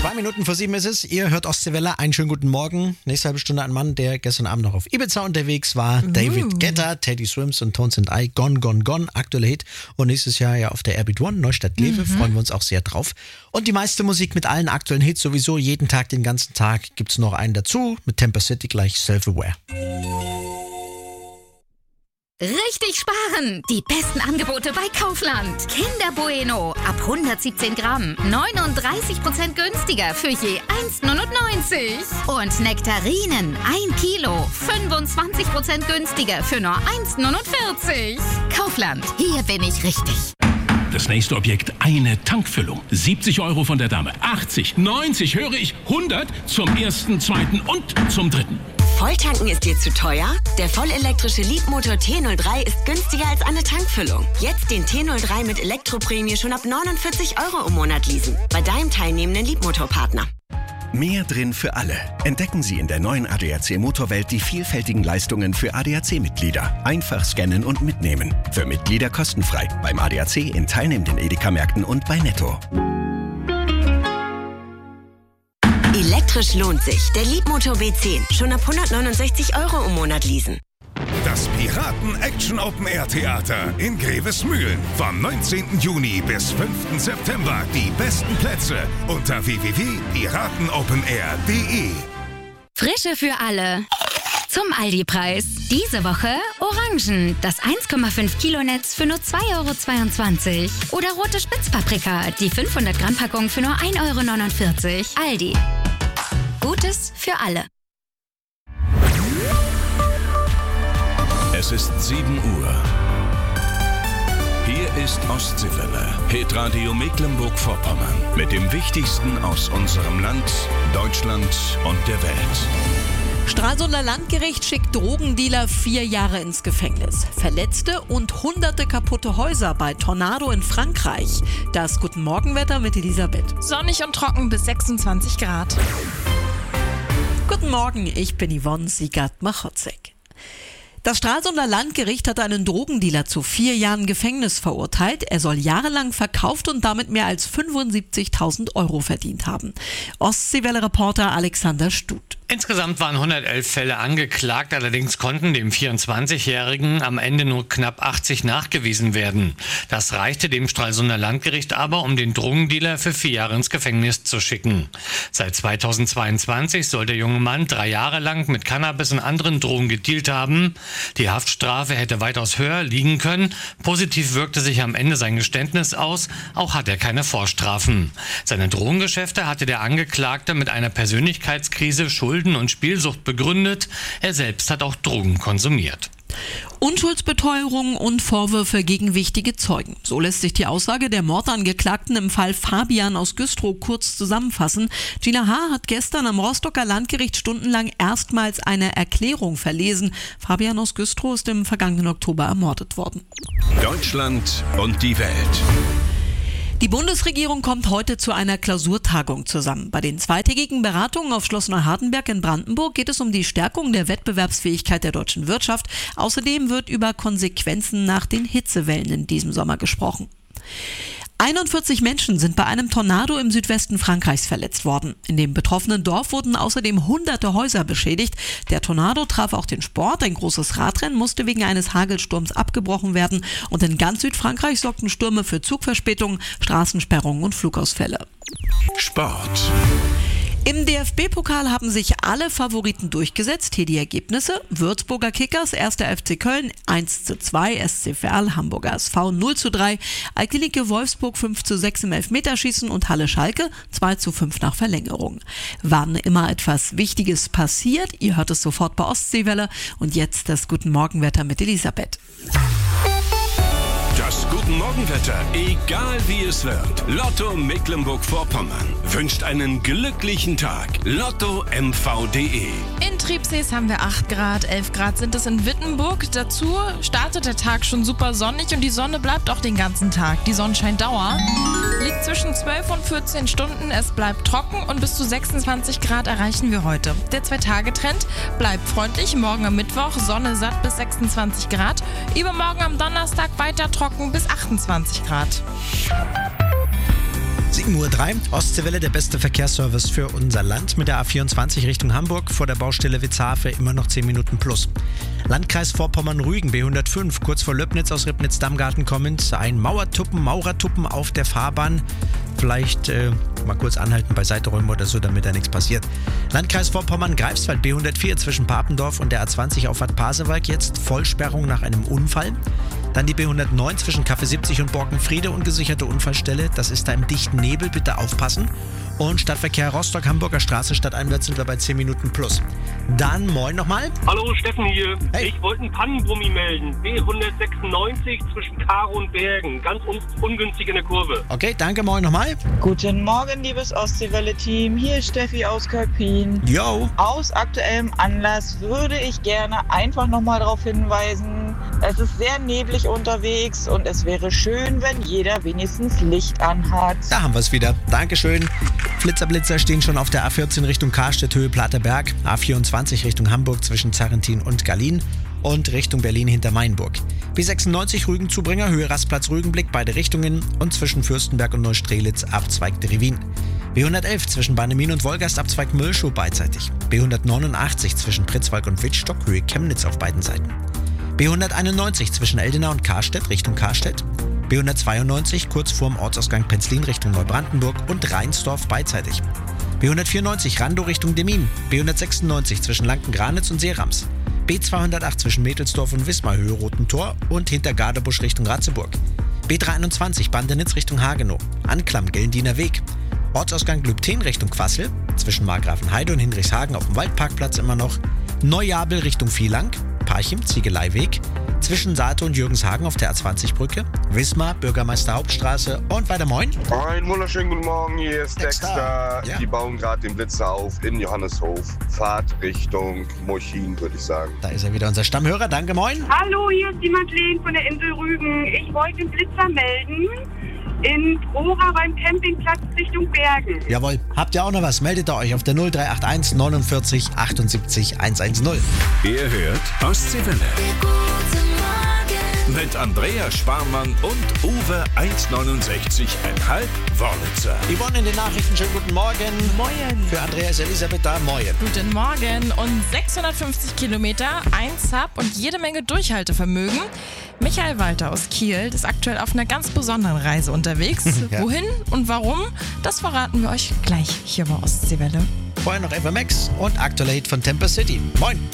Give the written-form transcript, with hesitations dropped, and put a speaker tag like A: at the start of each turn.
A: 2:07 ist es. Ihr hört Ostseewelle. Einen schönen guten Morgen. Nächste halbe Stunde ein Mann, der gestern Abend noch auf Ibiza unterwegs war. David Guetta, Teddy Swims und Tones and I. Gone, Gone, Gone. Aktueller Hit. Und nächstes Jahr ja auf der Airbeat One, Neustadt-Glewe. Freuen wir uns auch sehr drauf. Und die meiste Musik mit allen aktuellen Hits sowieso. Jeden Tag, den ganzen Tag gibt's noch einen dazu. Mit Temper City gleich Self-Aware.
B: Richtig sparen! Die besten Angebote bei Kaufland. Kinder Bueno ab 117 Gramm. 39% günstiger für je 1,99. Und Nektarinen 1 Kilo. 25% günstiger für nur 1,49. Kaufland, hier bin ich richtig.
C: Das nächste Objekt, eine Tankfüllung. 70 € von der Dame. 80, 90, höre ich, 100 zum ersten, zweiten und zum dritten.
D: Volltanken ist dir zu teuer? Der vollelektrische Leapmotor T03 ist günstiger als eine Tankfüllung. Jetzt den T03 mit Elektroprämie schon ab 49 € im Monat leasen. Bei deinem teilnehmenden Leapmotor-Partner.
E: Mehr drin für alle. Entdecken Sie in der neuen ADAC Motorwelt die vielfältigen Leistungen für ADAC-Mitglieder. Einfach scannen und mitnehmen. Für Mitglieder kostenfrei. Beim ADAC in teilnehmenden Edeka-Märkten und bei Netto.
D: Elektrisch lohnt sich. Der Leapmotor B10. Schon ab 169 € im Monat leasen.
F: Das Piraten-Action-Open-Air-Theater in Grevesmühlen. Vom 19. Juni bis 5. September. Die besten Plätze unter www.piratenopenair.de.
B: Frische für alle. Zum Aldi-Preis. Diese Woche Orangen. Das 1,5 Kilo Netz für nur 2,22 €. Oder rote Spitzpaprika. Die 500 Gramm Packung für nur 1,49 €. Aldi. Gutes für alle.
C: Es ist 7 Uhr. Hier ist Ostseewelle, Hitradio Mecklenburg-Vorpommern. Mit dem Wichtigsten aus unserem Land, Deutschland und der Welt.
G: Stralsunder Landgericht schickt Drogendealer 4 Jahre ins Gefängnis. Verletzte und hunderte kaputte Häuser bei Tornado in Frankreich. Das Guten Morgenwetter mit Elisabeth.
H: Sonnig und trocken bis 26 Grad.
G: Guten Morgen, ich bin Yvonne Siegert-Machotzek. Das Stralsunder Landgericht hat einen Drogendealer zu 4 Jahren Gefängnis verurteilt. Er soll jahrelang verkauft und damit mehr als 75.000 € verdient haben. Ostseewelle-Reporter Alexander Stut.
I: Insgesamt waren 111 Fälle angeklagt, allerdings konnten dem 24-Jährigen am Ende nur knapp 80 nachgewiesen werden. Das reichte dem Stralsunder Landgericht aber, um den Drogendealer für 4 Jahre ins Gefängnis zu schicken. Seit 2022 soll der junge Mann 3 Jahre lang mit Cannabis und anderen Drogen gedealt haben. Die Haftstrafe hätte weitaus höher liegen können. Positiv wirkte sich am Ende sein Geständnis aus, auch hat er keine Vorstrafen. Seine Drogengeschäfte hatte der Angeklagte mit einer Persönlichkeitskrise, Schulden und Spielsucht begründet. Er selbst hat auch Drogen konsumiert.
G: Unschuldsbeteuerung und Vorwürfe gegen wichtige Zeugen. So lässt sich die Aussage der Mordangeklagten im Fall Fabian aus Güstrow kurz zusammenfassen. Gina H. hat gestern am Rostocker Landgericht stundenlang erstmals eine Erklärung verlesen. Fabian aus Güstrow ist im vergangenen Oktober ermordet worden.
C: Deutschland und die Welt.
G: Die Bundesregierung kommt heute zu einer Klausurtagung zusammen. Bei den zweitägigen Beratungen auf Schloss Neuhardenberg in Brandenburg geht es um die Stärkung der Wettbewerbsfähigkeit der deutschen Wirtschaft. Außerdem wird über Konsequenzen nach den Hitzewellen in diesem Sommer gesprochen. 41 Menschen sind bei einem Tornado im Südwesten Frankreichs verletzt worden. In dem betroffenen Dorf wurden außerdem hunderte Häuser beschädigt. Der Tornado traf auch den Sport. Ein großes Radrennen musste wegen eines Hagelsturms abgebrochen werden. Und in ganz Südfrankreich sorgten Stürme für Zugverspätungen, Straßensperrungen und Flugausfälle.
C: Sport.
G: Im DFB-Pokal haben sich alle Favoriten durchgesetzt. Hier die Ergebnisse: Würzburger Kickers, 1. FC Köln 1:2, SC Verl, Hamburger SV 0:3, Altklinike Wolfsburg 5:6 im Elfmeterschießen und Halle Schalke 2:5 nach Verlängerung. Wann immer etwas Wichtiges passiert, ihr hört es sofort bei Ostseewelle. Und jetzt das Guten Morgenwetter mit Elisabeth.
C: Das Guten Morgenwetter, egal wie es wird. Lotto Mecklenburg-Vorpommern wünscht einen glücklichen Tag. LottoMV.de.
H: In Triebsees haben wir 8 Grad, 11 Grad sind es in Wittenburg. Dazu startet der Tag schon super sonnig und die Sonne bleibt auch den ganzen Tag. Die Sonnenscheindauer liegt zwischen 12 und 14 Stunden. Es bleibt trocken und bis zu 26 Grad erreichen wir heute. Der 2-Tage-Trend bleibt freundlich. Morgen am Mittwoch Sonne satt bis 26 Grad. Übermorgen am Donnerstag weiter trocken bis 28 Grad.
A: 7:03 Uhr. Ostseewelle, der beste Verkehrsservice für unser Land. Mit der A24 Richtung Hamburg vor der Baustelle Witzhafe immer noch 10 Minuten plus. Landkreis Vorpommern-Rügen, B105, kurz vor Löbnitz aus Ribnitz-Dammgarten kommend. Ein Maurertuppen auf der Fahrbahn. Vielleicht mal kurz anhalten, beiseite räumen oder so, damit da nichts passiert. Landkreis Vorpommern-Greifswald, B104 zwischen Papendorf und der A20 Auffahrt Pasewalk. Jetzt Vollsperrung nach einem Unfall. Dann die B109 zwischen Kaffee 70 und Borkenfriede, ungesicherte Unfallstelle. Das ist da im dichten Nebel, bitte aufpassen. Und Stadtverkehr Rostock-Hamburger Straße stadteinwärts sind wir bei 10 Minuten plus. Dann moin nochmal.
J: Hallo, Steffen hier.
A: Hey.
J: Ich wollte einen Pannenbrummi melden. B196 zwischen Karo und Bergen. Ganz ungünstig in der Kurve.
A: Okay, danke, moin nochmal.
K: Guten Morgen, liebes Ostseewelle-Team. Hier ist Steffi aus Kölpin.
A: Yo.
K: Aus aktuellem Anlass würde ich gerne einfach nochmal darauf hinweisen, es ist sehr neblig unterwegs und es wäre schön, wenn jeder wenigstens Licht anhat.
A: Da haben wir es wieder. Dankeschön. Flitzer stehen schon auf der A14 Richtung Karstedt, Höhe Platerberg, A24 Richtung Hamburg zwischen Zarrentin und Gallien und Richtung Berlin hinter Mainburg. B96 Rügen-Zubringer, Höhe Rastplatz Rügenblick, beide Richtungen und zwischen Fürstenberg und Neustrelitz Abzweig Derivin. B111 zwischen Bannemin und Wolgast Abzweig Müllschuh beidseitig. B189 zwischen Pritzwalk und Wittstock, Höhe Chemnitz auf beiden Seiten. B191 zwischen Eldenau und Karstedt Richtung Karstedt. B192 kurz vorm Ortsausgang Penzlin Richtung Neubrandenburg und Rheinsdorf beidseitig. B194 Randow Richtung Demmin. B196 zwischen Lanken-Granitz und Seerams. B208 zwischen Mädelsdorf und Wismar, Höhe Rotentor und hinter Gardebusch Richtung Ratzeburg. B321 Bandenitz Richtung Hagenow. Anklam Gellendiener Weg. Ortsausgang Lübten Richtung Quassel. Zwischen Margrafenheide und Hinrichshagen auf dem Waldparkplatz immer noch. Neujabel Richtung Vielang. Parchim Ziegeleiweg. Zwischen Saate und Jürgenshagen auf der A20-Brücke, Wismar, Bürgermeister Hauptstraße und weiter moin.
L: Einen wunderschönen guten Morgen, hier ist Dexter.
A: Ja.
L: Die bauen gerade den Blitzer auf in Johanneshof. Fahrt Richtung Mochin, würde ich sagen.
A: Da ist er wieder, unser Stammhörer. Danke, moin.
M: Hallo, hier ist die Madeleine von der Insel Rügen. Ich wollte den Blitzer melden in Prora beim Campingplatz Richtung Bergen.
A: Jawohl. Habt ihr auch noch was? Meldet ihr euch auf der 0381 49 78 110.
C: Ihr hört Ostseewelle. Mit Andreas Sparmann und Uwe 169,5 Wörlitzer.
A: Yvonne in den Nachrichten, schönen guten Morgen.
H: Moin.
A: Für Andreas Elisabeth da, moin.
H: Guten Morgen und 650 Kilometer, ein Sub und jede Menge Durchhaltevermögen. Michael Walter aus Kiel ist aktuell auf einer ganz besonderen Reise unterwegs.
A: Ja.
H: Wohin und warum, das verraten wir euch gleich hier bei Ostseewelle.
A: Vorher noch Eva Max und aktuelle Hit von Temper City. Moin.